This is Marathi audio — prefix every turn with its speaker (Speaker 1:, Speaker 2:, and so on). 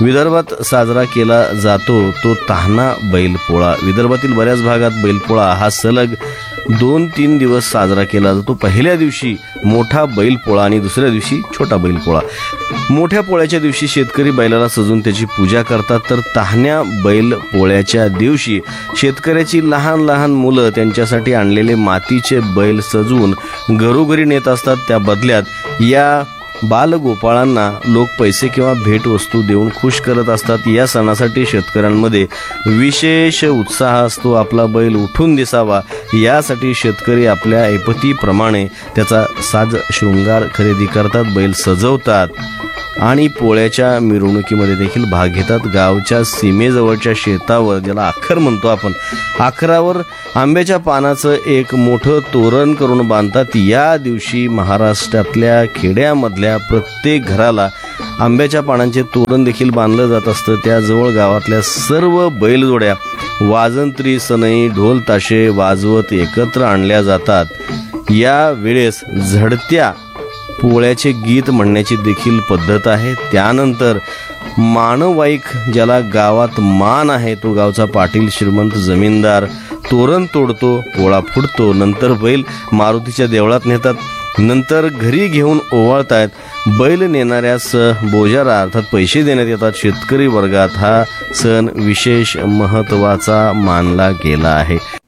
Speaker 1: विदर्भात साजरा केला जातो तो तान्हा बैलपोळा। विदर्भातील बऱ्याच भागात बैलपोळा हा सलग 2-3 दिवस साजरा केला जातो। पहिल्या दिवशी मोठा बैलपोळा आणि दुसऱ्या दिवशी छोटा बैलपोळा। मोठ्या पोळ्याच्या दिवशी शेतकरी बैलाला सजून त्याची पूजा करतात, तर तान्ह्या बैलपोळ्याच्या दिवशी शेतकऱ्याची लहान लहान मुलं त्यांच्यासाठी आणलेले मातीचे बैल सजवून घरोघरी नेत असतात। त्या बदल्यात या बालगोपाळांना लोक पैसे किंवा भेटवस्तू देऊन खुश करत असतात। या सणासाठी शेतकऱ्यांमध्ये विशेष उत्साह असतो। आपला बैल उठून दिसावा यासाठी शेतकरी आपल्या ऐपतीप्रमाणे त्याचा साज शृंगार खरेदी करतात, बैल सजवतात आणि पोळ्याच्या मिरवणुकीमध्ये देखील भाग घेतात। गावच्या सीमेजवळच्या शेतावर, ज्याला आखर म्हणतो आपण, आखरावर आंब्याच्या पानाचं एक मोठं तोरण करून बांधतात। या दिवशी महाराष्ट्रातल्या खेड्यामधल्या प्रत्येक घराला आंब्याच्या पानांचे तोरण देखील बांधलं जात असतं। त्याजवळ गावातल्या सर्व बैलजोड्या वाजंत्री, सनई, ढोल ताशे वाजवत एकत्र आणल्या जातात। या वेळेस झडत्या पोळ्याचे गीत म्हणण्याची देखील पद्धत आहे। त्यानंतर मानवाईक, ज्याला गावात मान आहे, तो गावचा पाटील, श्रीमंत, जमीनदार तोरण तोडतो, पोळा फुटतो। नंतर बैल मारुतीच्या देवळात नेतात, नंतर घरी घेऊन ओवाळतायत। बैल नेणाऱ्यास बोजारा अर्थात पैसे देण्यात येतात। शेतकरी वर्गात हा सण विशेष महत्त्वाचा मानला गेला आहे।